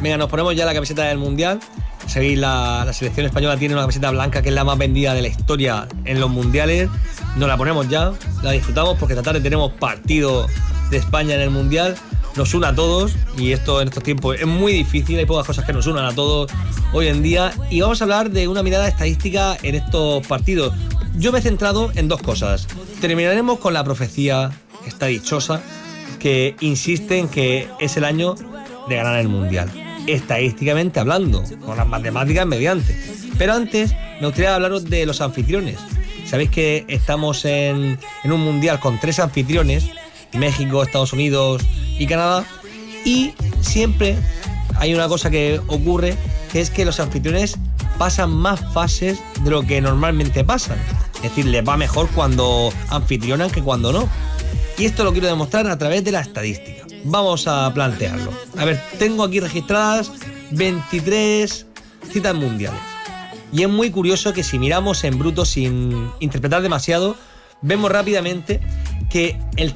Venga, nos ponemos ya la camiseta del Mundial. Sabéis, la selección española tiene una camiseta blanca que es la más vendida de la historia en los mundiales. Nos la ponemos ya, la disfrutamos porque esta tarde tenemos partido de España en el Mundial. Nos une a todos y esto en estos tiempos es muy difícil, hay pocas cosas que nos unan a todos hoy en día. Y vamos a hablar de una mirada estadística en estos partidos. Yo me he centrado en dos cosas. Terminaremos con la profecía que está dichosa, que insiste en que es el año de ganar el Mundial, estadísticamente hablando, con las matemáticas mediante. Pero antes me gustaría hablaros de los anfitriones. Sabéis que estamos en un Mundial con 3 anfitriones: México, Estados Unidos y Canadá. Y siempre hay una cosa que ocurre, que es que los anfitriones pasan más fases de lo que normalmente pasan. Es decir, les va mejor cuando anfitrionan que cuando no. Y esto lo quiero demostrar a través de la estadística. Vamos a plantearlo. A ver, tengo aquí registradas 23 citas mundiales. Y es muy curioso que si miramos en bruto sin interpretar demasiado, vemos rápidamente que el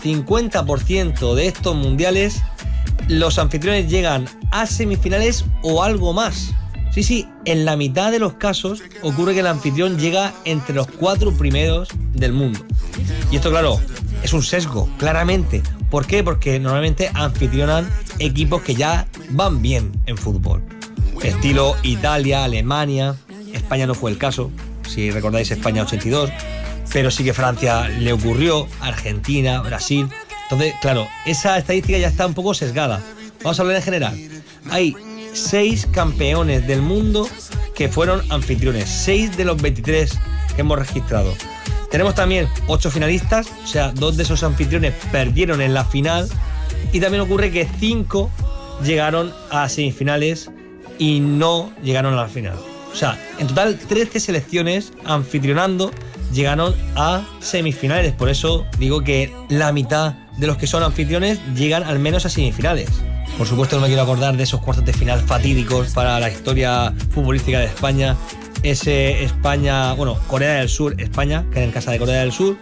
50% de estos mundiales los anfitriones llegan a semifinales o algo más. Sí, en la mitad de los casos ocurre que el anfitrión llega entre los 4 primeros del mundo. Y esto, claro, es un sesgo, claramente. ¿Por qué? Porque normalmente anfitrionan equipos que ya van bien en fútbol. Estilo Italia, Alemania. España no fue el caso, si recordáis España 82. Pero sí que Francia le ocurrió, Argentina, Brasil. Entonces, claro, esa estadística ya está un poco sesgada. Vamos a hablar en general. Hay 6 campeones del mundo que fueron anfitriones. 6 de los 23 que hemos registrado. Tenemos también 8 finalistas, o sea, 2 de esos anfitriones perdieron en la final. Y también ocurre que 5 llegaron a semifinales y no llegaron a la final. O sea, en total 13 selecciones anfitrionando llegaron a semifinales. Por eso digo que la mitad de los que son anfitriones llegan al menos a semifinales. Por supuesto no me quiero acordar de esos cuartos de final fatídicos para la historia futbolística de España. Ese Corea del Sur, España, que era en casa de Corea del Sur,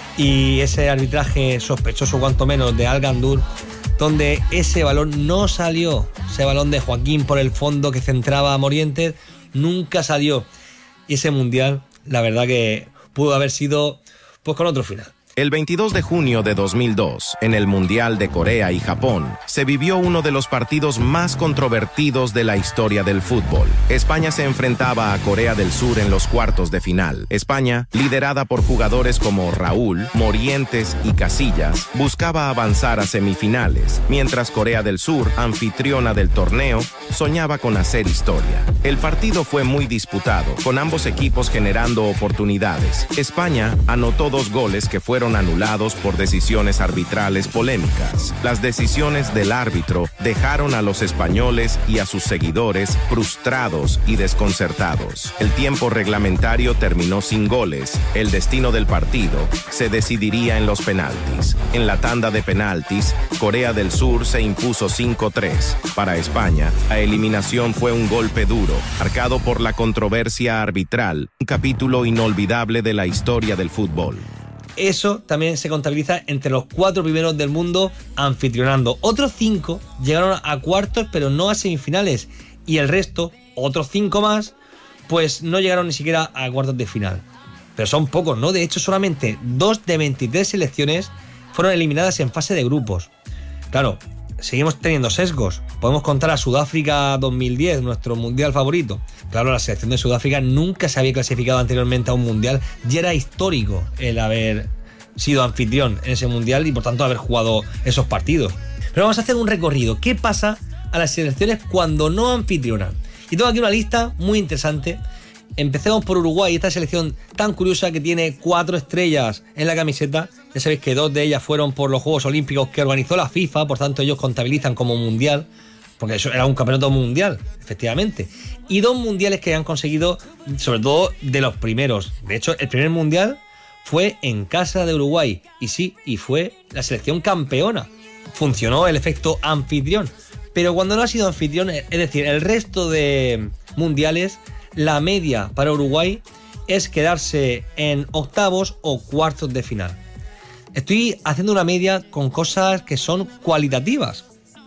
y ese arbitraje sospechoso cuanto menos de Al Gandour, donde ese balón no salió, ese balón de Joaquín por el fondo que centraba a Morientes, nunca salió. Y ese mundial, la verdad que pudo haber sido pues con otro final. El 22 de junio de 2002, en el Mundial de Corea y Japón, se vivió uno de los partidos más controvertidos de la historia del fútbol. España se enfrentaba a Corea del Sur en los cuartos de final. España, liderada por jugadores como Raúl, Morientes y Casillas, buscaba avanzar a semifinales, mientras Corea del Sur, anfitriona del torneo, soñaba con hacer historia. El partido fue muy disputado, con ambos equipos generando oportunidades. España anotó 2 goles que fueron anulados por decisiones arbitrales polémicas. Las decisiones del árbitro dejaron a los españoles y a sus seguidores frustrados y desconcertados. El tiempo reglamentario terminó sin goles. El destino del partido se decidiría en los penaltis. En la tanda de penaltis, Corea del Sur se impuso 5-3. Para España, la eliminación fue un golpe duro, marcado por la controversia arbitral, un capítulo inolvidable de la historia del fútbol. Eso también se contabiliza entre los 4 primeros del mundo anfitrionando. Otros 5 llegaron a cuartos, pero no a semifinales. Y el resto, otros 5 más, pues no llegaron ni siquiera a cuartos de final. Pero son pocos, ¿no? De hecho, solamente 2 de 23 selecciones fueron eliminadas en fase de grupos. Claro, seguimos teniendo sesgos. Podemos contar a Sudáfrica 2010, nuestro mundial favorito. Claro, la selección de Sudáfrica nunca se había clasificado anteriormente a un mundial. Ya era histórico el haber sido anfitrión en ese mundial y por tanto haber jugado esos partidos. Pero vamos a hacer un recorrido. ¿Qué pasa a las selecciones cuando no anfitrionan? Y tengo aquí una lista muy interesante. Empecemos por Uruguay, esta selección tan curiosa que tiene 4 estrellas en la camiseta. Ya sabéis que 2 de ellas fueron por los Juegos Olímpicos que organizó la FIFA, por tanto ellos contabilizan como mundial, porque eso era un campeonato mundial, efectivamente. Y 2 mundiales que han conseguido, sobre todo de los primeros. De hecho, el primer mundial fue en casa de Uruguay, y sí, y fue la selección campeona. Funcionó el efecto anfitrión. Pero cuando no ha sido anfitrión, es decir, el resto de mundiales, la media para Uruguay es quedarse en octavos o cuartos de final. Estoy haciendo una media con cosas que son cualitativas.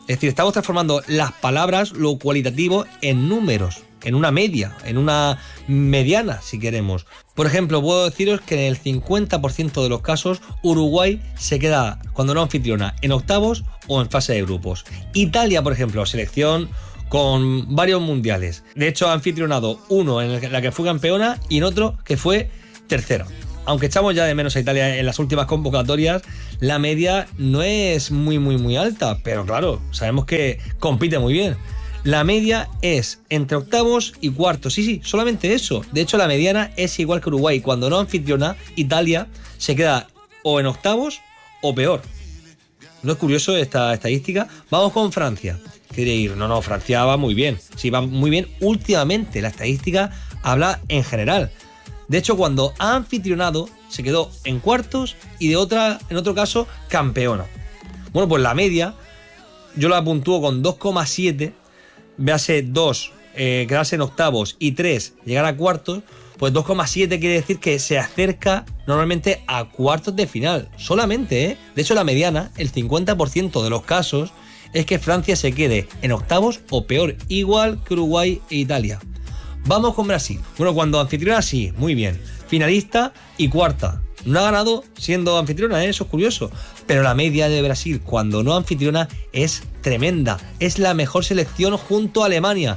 Es decir, estamos transformando las palabras, lo cualitativo, en números, en una media, en una mediana, si queremos. Por ejemplo, puedo deciros que en el 50% de los casos, Uruguay se queda, cuando no anfitriona, en octavos o en fase de grupos. Italia, por ejemplo, selección con varios mundiales. De hecho, ha anfitrionado uno en la que fue campeona y en otro que fue tercera. Aunque echamos ya de menos a Italia en las últimas convocatorias, la media no es muy alta, pero claro, sabemos que compite muy bien. La media es entre octavos y cuartos, sí, solamente eso. De hecho, la mediana es igual que Uruguay. Cuando no anfitriona, Italia se queda o en octavos o peor. ¿No es curioso esta estadística? Vamos con Francia. Quiere ir, no, Francia va muy bien. Sí, va muy bien últimamente. La estadística habla en general. De hecho, cuando ha anfitrionado, se quedó en cuartos y en otro caso, campeona. Bueno, pues la media, yo la puntúo con 2,7. Véase 2, quedarse en octavos y 3, llegar a cuartos. Pues 2,7 quiere decir que se acerca normalmente a cuartos de final. Solamente, ¿eh? De hecho, la mediana, el 50% de los casos, es que Francia se quede en octavos o peor, igual que Uruguay e Italia. Vamos con Brasil. Bueno, cuando anfitriona, sí, muy bien. Finalista y cuarta. No ha ganado siendo anfitriona, eso es curioso. Pero la media de Brasil cuando no anfitriona es tremenda. Es la mejor selección junto a Alemania.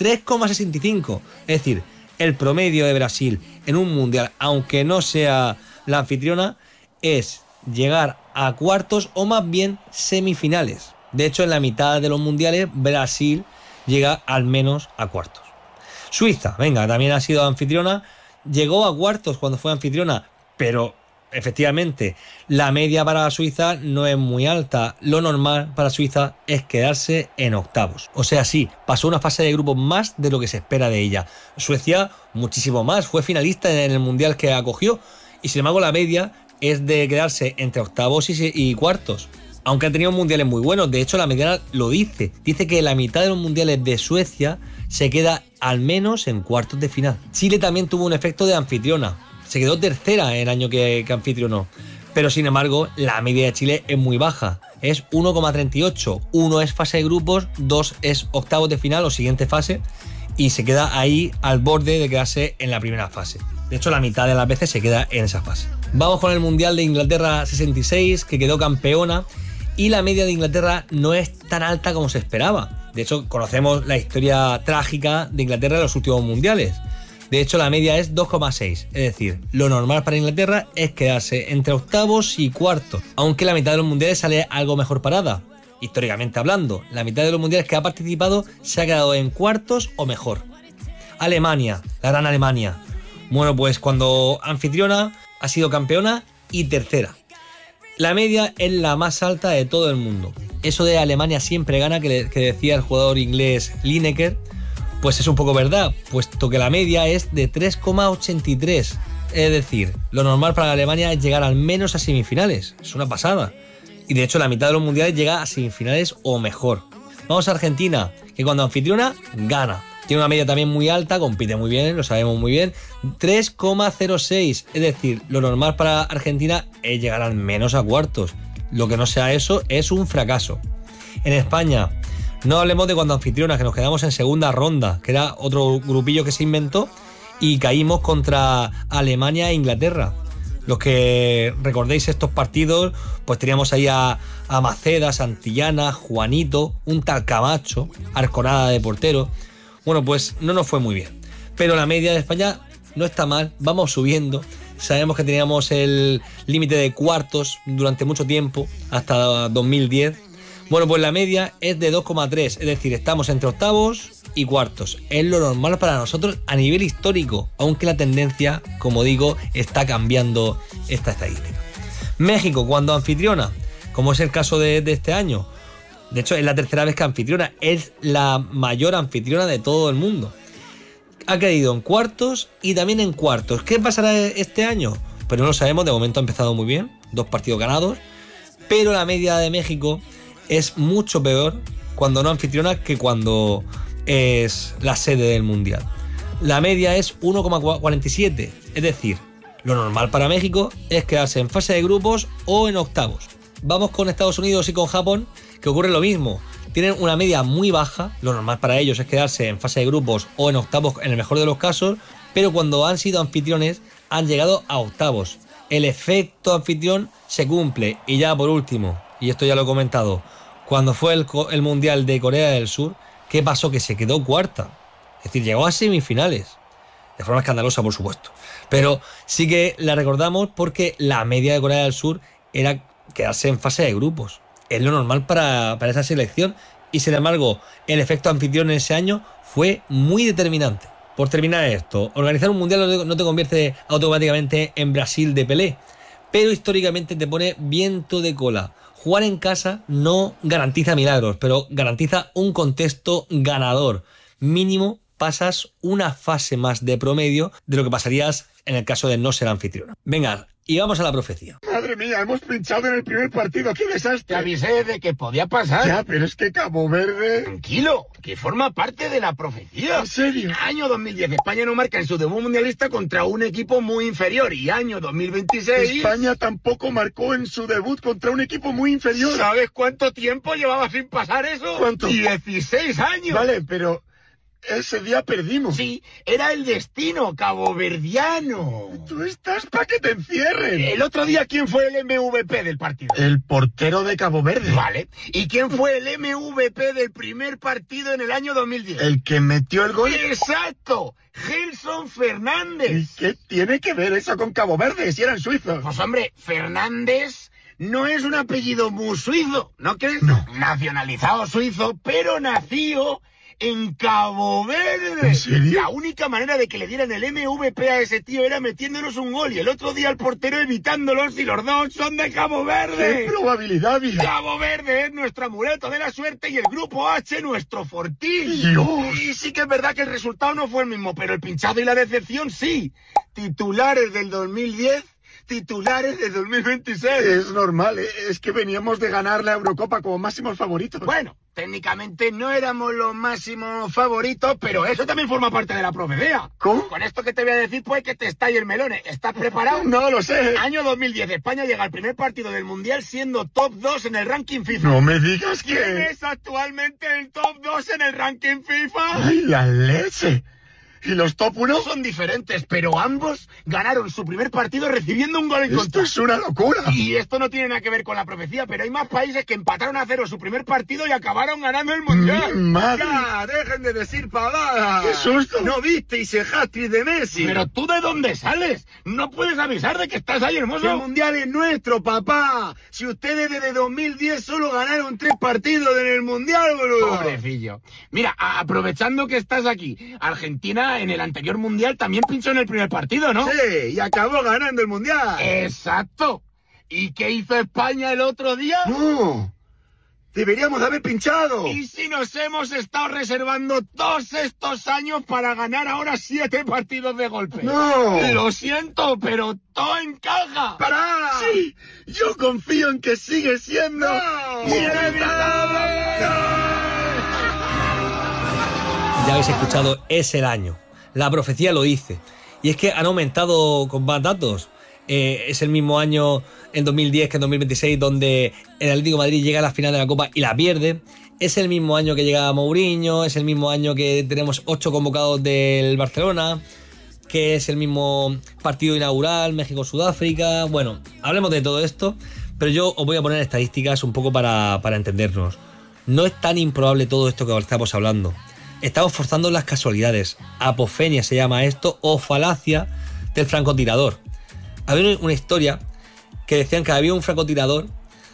3,65. Es decir, el promedio de Brasil en un mundial, aunque no sea la anfitriona, es llegar a cuartos o más bien semifinales. De hecho, en la mitad de los mundiales, Brasil llega al menos a cuartos. Suiza, venga, también ha sido anfitriona, llegó a cuartos cuando fue anfitriona, pero efectivamente la media para Suiza no es muy alta. Lo normal para Suiza es quedarse en octavos. O sea, sí, pasó una fase de grupos más de lo que se espera de ella. Suecia muchísimo más, fue finalista en el mundial que acogió y sin embargo la media es de quedarse entre octavos y cuartos. Aunque ha tenido mundiales muy buenos, de hecho la mediana lo dice que la mitad de los mundiales de Suecia se queda al menos en cuartos de final. Chile también tuvo un efecto de anfitriona, se quedó tercera en el año que anfitrionó, pero sin embargo la media de Chile es muy baja, es 1,38, 1 es fase de grupos, 2 es octavos de final o siguiente fase y se queda ahí al borde de quedarse en la primera fase. De hecho, la mitad de las veces se queda en esa fase. Vamos con el Mundial de Inglaterra 66, que quedó campeona. Y la media de Inglaterra no es tan alta como se esperaba. De hecho, conocemos la historia trágica de Inglaterra en los últimos mundiales. De hecho, la media es 2,6. Es decir, lo normal para Inglaterra es quedarse entre octavos y cuartos. Aunque la mitad de los mundiales sale algo mejor parada. Históricamente hablando, la mitad de los mundiales que ha participado se ha quedado en cuartos o mejor. Alemania, la gran Alemania. Bueno, pues cuando anfitriona ha sido campeona y tercera. La media es la más alta de todo el mundo. Eso de Alemania siempre gana, que decía el jugador inglés Lineker, pues es un poco verdad, puesto que la media es de 3,83. Es decir, lo normal para Alemania es llegar al menos a semifinales. Es una pasada. Y de hecho la mitad de los mundiales llega a semifinales o mejor. Vamos a Argentina, que cuando anfitriona gana. Tiene una media también muy alta, compite muy bien, lo sabemos muy bien. 3,06. Es decir, lo normal para Argentina es llegar al menos a cuartos. Lo que no sea eso es un fracaso. En España, no hablemos de cuando anfitriona, que nos quedamos en segunda ronda, que era otro grupillo que se inventó y caímos contra Alemania e Inglaterra. Los que recordéis estos partidos, pues teníamos ahí a Maceda, Santillana, Juanito, un tal Camacho, Arconada de portero. Bueno, pues no nos fue muy bien. Pero la media de España no está mal, vamos subiendo. Sabemos que teníamos el límite de cuartos durante mucho tiempo, hasta 2010. Bueno, pues la media es de 2,3, es decir, estamos entre octavos y cuartos. Es lo normal para nosotros a nivel histórico, aunque la tendencia, como digo, está cambiando esta estadística. México, cuando anfitriona, como es el caso de este año, de hecho es la tercera vez que anfitriona, es la mayor anfitriona de todo el mundo. Ha caído en cuartos y también en cuartos. ¿Qué pasará este año? Pues no lo sabemos, de momento ha empezado muy bien, 2 partidos ganados, pero la media de México es mucho peor cuando no anfitriona que cuando es la sede del Mundial. La media es 1,47, es decir, lo normal para México es quedarse en fase de grupos o en octavos. Vamos con Estados Unidos y con Japón, que ocurre lo mismo. tienen una media muy baja, lo normal para ellos es quedarse en fase de grupos o en octavos en el mejor de los casos, pero cuando han sido anfitriones han llegado a octavos. El efecto anfitrión se cumple. Y ya por último, y esto ya lo he comentado, cuando fue el Mundial de Corea del Sur, ¿qué pasó? Que se quedó cuarta. Es decir, llegó a semifinales. De forma escandalosa, por supuesto. Pero sí que la recordamos porque la media de Corea del Sur era quedarse en fase de grupos. Es lo normal para esa selección. Y sin embargo, el efecto anfitrión en ese año fue muy determinante. Por terminar esto, organizar un mundial no te convierte automáticamente en Brasil de Pelé, pero históricamente te pone viento de cola. Jugar en casa no garantiza milagros, pero garantiza un contexto ganador. Mínimo pasas una fase más de promedio de lo que pasarías en el caso de no ser anfitriona. Venga, y vamos a la profecía. Madre mía, hemos pinchado en el primer partido. ¡Qué desastre! Te avisé de que podía pasar. Ya, pero es que Cabo Verde... Tranquilo, que forma parte de la profecía. ¿En serio? Año 2010, España no marca en su debut mundialista contra un equipo muy inferior. Y año 2026... España tampoco marcó en su debut contra un equipo muy inferior. ¿Sabes cuánto tiempo llevaba sin pasar eso? ¿Cuánto? 16 años. Vale, pero... ese día perdimos. Sí, era el destino caboverdiano. Tú estás para que te encierren. El otro día, ¿quién fue el MVP del partido? El portero de Cabo Verde. Vale. ¿Y quién fue el MVP del primer partido en el año 2010? El que metió el gol. ¡Exacto! Gelson Fernández. ¿Y qué tiene que ver eso con Cabo Verde si eran suizos? Pues hombre, Fernández no es un apellido muy suizo, ¿no crees? No. Nacionalizado suizo, pero nació en Cabo Verde. ¿En serio? La única manera de que le dieran el MVP a ese tío era metiéndonos un gol y el otro día el portero evitándolos y los dos son de Cabo Verde. ¡Qué probabilidad había! Cabo Verde es nuestro amuleto de la suerte y el grupo H nuestro fortín. ¡Dios! Y sí que es verdad que el resultado no fue el mismo, pero el pinchado y la decepción sí. Titulares del 2010, titulares del 2026. Es normal, es que veníamos de ganar la Eurocopa como máximos favoritos. Bueno, técnicamente no éramos los máximos favoritos, pero eso también forma parte de la profecía. ¿Cómo? Con esto que te voy a decir, pues que te estalle el melón. ¿Estás preparado? No lo sé. Año 2010, España llega al primer partido del Mundial siendo top 2 en el ranking FIFA. No me digas ¿Quién que... es actualmente el top 2 en el ranking FIFA? ¡Ay, la leche! ¿Y los top 1? Son diferentes, pero ambos ganaron su primer partido recibiendo un gol en ¡Esto contra. es una locura! Y esto no tiene nada que ver con la profecía, pero hay más países que empataron a 0 su primer partido y acabaron ganando el Mundial. ¡Madre! ¡Ya, dejen de decir pavadas! ¡Qué susto! ¿No visteis el hat-trick de Messi? ¿Pero tú de dónde sales? No puedes avisar de que estás ahí, hermoso. El Mundial es nuestro, papá. Si ustedes desde 2010 solo ganaron 3 partidos en el Mundial, boludo. Pobrecillo. Mira, aprovechando que estás aquí, Argentina en el anterior Mundial también pinchó en el primer partido, ¿no? Sí, y acabó ganando el Mundial. Exacto. ¿Y qué hizo España el otro día? ¡No! ¡Deberíamos de haber pinchado! ¿Y si nos hemos estado reservando todos estos años para ganar ahora 7 partidos de golpe? ¡No! Lo siento, pero todo encaja. ¡Pará! Sí, yo confío en que sigue siendo... Ya habéis escuchado, es el año. La profecía lo dice. Y es que han aumentado con más datos. Es el mismo año en 2010 que en 2026 donde el Atlético de Madrid llega a la final de la Copa y la pierde. Es el mismo año que llega Mourinho, es el mismo año que tenemos 8 convocados del Barcelona, que es el mismo partido inaugural, México-Sudáfrica. Bueno, hablemos de todo esto, pero yo os voy a poner estadísticas un poco para entendernos. No es tan improbable todo esto que estamos hablando. Estamos forzando las casualidades. Apofenia se llama esto, o falacia del francotirador. Había una historia que decían que había un francotirador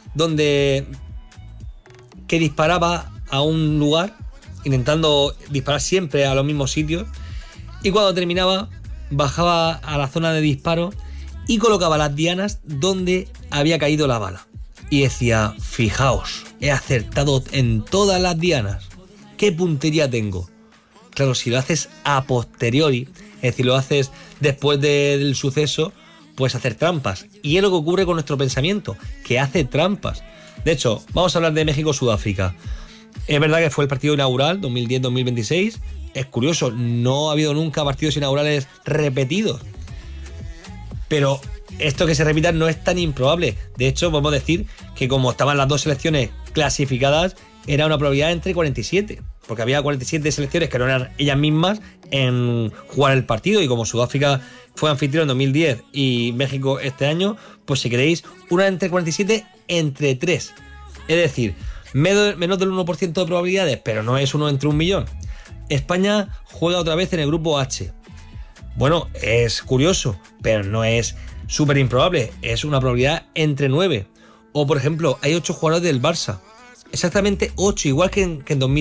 que disparaba a un lugar, intentando disparar siempre a los mismos sitios, y cuando terminaba bajaba a la zona de disparo y colocaba las dianas donde había caído la bala. Y decía, fijaos, he acertado en todas las dianas. ¿Qué puntería tengo? Claro, si lo haces a posteriori, es decir, lo haces después del suceso, puedes hacer trampas. Y es lo que ocurre con nuestro pensamiento, que hace trampas. De hecho, vamos a hablar de México-Sudáfrica. Es verdad que fue el partido inaugural, 2010-2026. Es curioso, no ha habido nunca partidos inaugurales repetidos. Pero esto que se repita no es tan improbable. De hecho, podemos decir que como estaban las dos selecciones clasificadas, era una probabilidad entre 47, porque había 47 selecciones que no eran ellas mismas en jugar el partido, y como Sudáfrica fue anfitrión en 2010 y México este año, pues si queréis, una entre 47 entre 3. Es decir, menos del 1% de probabilidades, pero no es 1 entre 1 millón. España juega otra vez en el grupo H. Bueno, es curioso, pero no es súper improbable, es una probabilidad entre 9. O por ejemplo, hay 8 jugadores del Barça. Exactamente 8, igual que en 2000.